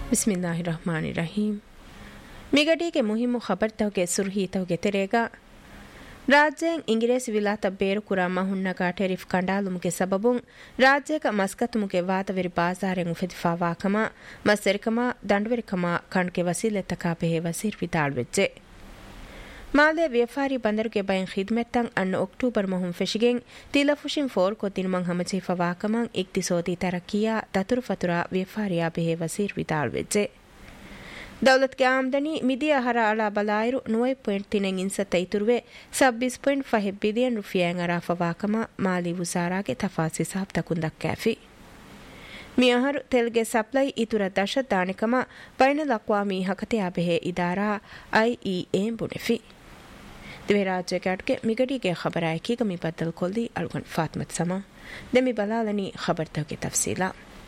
ಬಿಸ್ಮಿಲ್ಲಾಹಿರ್ರಹ್ಮಾನಿರ್ರಹೀಂ. ಮಿಗಡಿಗೆ ಮುಹಿಮ್ಮು ಖಬರ್ತವಗೆ ಸುರ್ಹೀತವಗೆ ತೆರೆಗ ರಾಜ್ಯಂ ಇಂಗ್ರೇಸಿ ವಿಲಾತ ಬೇರು ಕುರಾ ಮಹುನ್ನಗ ಟೆರಿಫ್ ಕಂಡಾಲುಮುಗೆ ಸಬಬುಂ ರಾಜ್ಯಕ ಮಸ್ಕತುಮುಗೆ ವಾತವೆರಿ ಬಾಜಾರೆಂ ಉಫೆದಿಫಾವಾಕಮ ಮಸ್ಸೆರಿಕಮ ದಂಡವೆರಿಕಮ ಕಣ್ಕೆ ವಸೀಲೆತ್ತಕ ಬೆಹೆ ವಸೀರ್ ವಿದಾಳ್ವೆಜ್ಜೆ ಮಾಲೆ ವ್ಯಾಪಾರಿ ಬಂದರುಗೆ ಬಯಂ ಖಿದ್ಮೆತ್ತಂ ಅನ್ನು ಅಕ್ಟೋಬರ್ ಮಹುಂ ಫೆಶಿಗೆಂ ತಿಲಫುಶಿನ್ ಫೋರ್ ಕೊತ್ತಿನಮಂ ಹಮಚೀಫವಾಕಮಂ ಇಕ್ತಿಸೋದಿ ತರಕಿಯಾ ದತುರು ಫತುರಾ ವ್ಯಾಪಾರಿಯಾ ಬೆಹೆ ವಸೀರ್ ವಿದಾಳ್ವೆಜ್ಜೆ ದೌಲತ್ ಕೆ ಆಮದನಿ ಮಿದಿಯ ಹರ ಅಳಾ ಬಲಾಯಿರು 9.3 ಇನ್ಸತ್ತ ಇತುರುವೆ 26.5 ಬಿಲಿಯನ್ ರುಫಿಯಾಂ ಅರಾಫವಾಕಮ ಮಾಲಿ ವುಸಾರಾಗೆ ತಫಾಸಿ ಸಾಬ್ ತಕುಂದಕ್ ಕ್ಯಾಫಿ ಮಿಯಹರು ತೆಲ್ಗೆ ಸಪ್ಲೈ ಇತುರ ದಶ ದಾಣಿಕಮ ಬೈನಲ್ ಅಕ್ವಾಮಿ ಹಕತೆಯಾ ಬೆಹೆ ಇದಾರಾ ಐಇಎ ಬುನೆಫಿ ದಿವೆ ರಾಜ್ಯಕ್ಕೆ ಮಿಗಡಿಗೆ ಖಬರಾಯಕಿ ಗಮಿ ಬದ್ದಲ್ ಕೊಲ್ಲಿ ಅಲ್ಗನ್ ಫಾತ್ಮತ್ ಸಮಾ ದೆಮಿ ಬಲಾಲನಿ ಖಬರ್ತವಗೆ ತಫಸೀಲಾ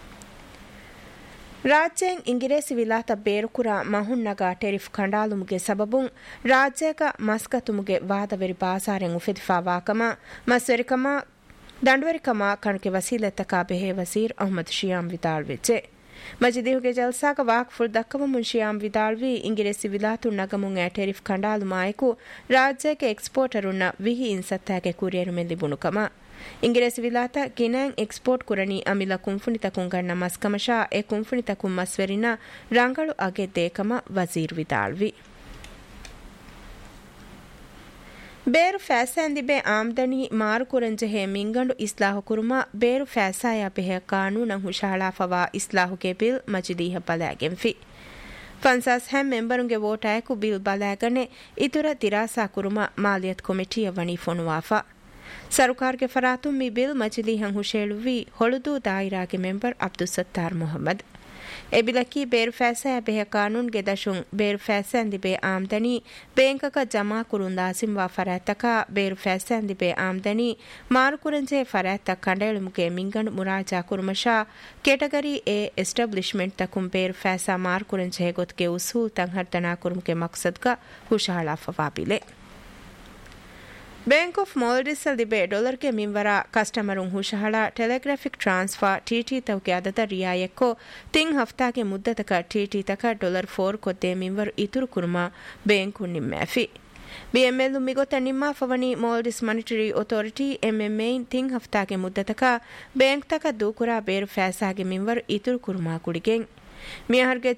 ರಾಜ್ಯಂ ಇಂಗ್ರೇಸಿ ವಿಲಾತ ಬೇರುಕುರ ಮಹುನ್ನಗ ಟೆರಿಫ್ ಕಂಡಾಲುಮುಗೆ ಸಬಬುಂ ರಾಜ್ಯಕ ಮಸ್ಕತುಮುಗೆ ವಾದವೆರಿ ಬಾಸಾರೆಂ ಉಫೆದಿಫಾವಾಕಮ ಮಸ್ವೆರಿಕಮ ದಂಡವೆರಿಕಮ ಕಣಕೆ ವಸೀಲೆತ್ತಕ ಬೆಹೆ ವಸೀರ್ ಅಹ್ಮದ್ ಶಿಯಾಂ ವಿದಾಳ್ವೆಜ್ಜೆ ಮಜಿದಿಹುಗೆ ಜಲ್ಸಾಗ ವಾಕ್ಫುಲ್ ದಕ್ಕವ ಮುನ್ಶಿಯಾಂ ವಿದಾಳ್ವಿ ಇಂಗ್ರೇಸಿ ವಿಲಾತು ನಗಮುಂ ಆ ಟೆರಿಫ್ ಕಂಡಾಲು ಮಾಯಕು ರಾಜ್ಯಕ್ಕೆ ಎಕ್ಸ್ಪೋರ್ಟರುನ್ನ ವಿಹಿ ಇನ್ಸತ್ತಾಗೆ ಕುರಿಯರು ಮೆಲ್ಲಿ ಬುಣುಕಮ ಇಂಗ್ರೇಸಿ ವಿಲಾತ ಗಿನಾಂ ಎಕ್ಸ್ಪೋರ್ಟ್ ಕುರಣಿ ಅಮಿಲ ಕುಂಫುಣಿತಕುಂ ಗಣ್ಣ ಮಸ್ಕಮಶಾ ಎ ಕುಂಫುಣಿತಕುಂ ಮಸ್ವೆರಿನ ರಂಗಳು ಅಗೆ ದೇಕಮ ವಜೀರ್ ವಿದಾಳ್ವಿ ಬೇರು ಫ್ಯಾಸಾಂದಿಬೆ ಆಮದನಿ ಮಾರುಕುರಂಜೆಹೆ ಮಿಂಗಂಡು ಇಸ್ಲಾಹು ಕುರುಮ ಬೇರು ಫ್ಯಾಸಾಯ ಬೆಹೆ ಕಾನೂನ ಹುಷಾಳಾಫವಾ ಇಸ್ಲಾಹುಗೆ ಬಿಲ್ ಮಜಿದೀಹ ಬಲಾಗೆಂಫಿ ಫನ್ಸಾಸ್ ಹ್ಯಾಮ್ ಮೆಂಬರುಂಗೆ ವೋಟಾಯಕು ಬಿಲ್ ಬಲಾಗನೆ ಇತುರ ತಿರಾಸಾ ಕುರುಮ ಮಾಲಿಯತ್ ಕೊಮಿಟಿಯ ವಣಿ ಫೊನುವಾಫಾ ಸರುಕಾರ್ಗೆ ಫರಾತುಂ ಮಿ ಬಿಲ್ ಮಜಿಲಿಹಂ ಹುಷೇಳುವಿ ಹೊಳುದು ದಾಯಿರಾಗೆ ಮೆಂಬರ್ ಅಬ್ದುಲ್ ಸತ್ತಾರ್ ಮೊಹಮ್ಮದ್ ಎಬಿಲಕಿ ಬೇರು ಫ್ಯಾಸಾಯ ಬೆಹೆ ಕಾನೂನ್ಗೆ ದಶುಂ ಬೇರು ಫ್ಯಾಸಾಂದಿಬೆ ಆಮದನಿ ಬೇಂಕಕ ಜಮಾ ಕುರುಂದಾಸಿಂವಾ ಫರಾತಕ ಬೇರು ಫ್ಯಾಸಾಂದಿಬೆ ಆಮದನಿ ಮಾರುಕುರಂಜೆ ಫರಾತ ಕಂಡೇಳುಮುಗೆ ಮಿಂಗಂಡು ಮುರಾಜಾ ಕುರುಮಶಾ ಕೆಟಗರಿ ಎ ಎಸ್ಟಾಬ್ಲಿಷ್ಮೆಂಟ್ ತಕುಂ ಬೇರು ಫ್ಯಾಸಾ ಮಾರುಕುರಂಜೆ ಗೊತ್ಗೆ ಉಸೂಲ್ ತಂಹರ್ತನಾ ಕುರುಮುಗೆ ಮಕ್ಸದ್ಗ ಹುಷಾಳಾ ಫವಾಬಿಲೆ ಬ್ಯಾಂಕ್ ಆಫ್ ಮಾಲ್ಡೀವ್ಸ್ ದಿಬೆ ಡಾಲರ್ಗೆ ಮಿಂವರ ಕಸ್ಟಮರುಂ ಹುಷಹಳ ಟೆಲಿಗ್ರಾಫಿಕ್ ಟ್ರಾನ್ಸ್ಫರ್ ಟಿಟಿ ತವಗೆ ಅದತ ರಿಯಾಯಕ್ಕೋ ತಿಂಗ್ ಹಫ್ತಾಗೆ ಮುದ್ದತಕ ಟಿಟಿ ತಕ $4 ಕೊದ್ದೆ ಮಿಂವರು ಇತುರು ಕುರ್ಮ ಬ್ಯಾಂಕು ನಿಮ್ಮಾಫಿ ಬಿಎಂಎಲ್ ಮಿಗೊತ ನಿಮ್ಮ ಫವನಿ ಮಾಲ್ಡೀವ್ಸ್ ಮಾನಿಟರಿ ಅಥಾರಿಟಿ ಎಂಎಂಎ ತಿಂಗ್ ಹಫ್ತಾಗೆ ಮುದ್ದತಕ ಬ್ಯಾಂಕ್ ತಕ ದೂಕುರಾ ಬೇರು ಫ್ಯಾಸಾಗೆ ಮಿಂವರು ಇತುರು ಕುರ್ಮ ಕುಡಿಗೆಂ ಮಿಯಹರ್ಗೆ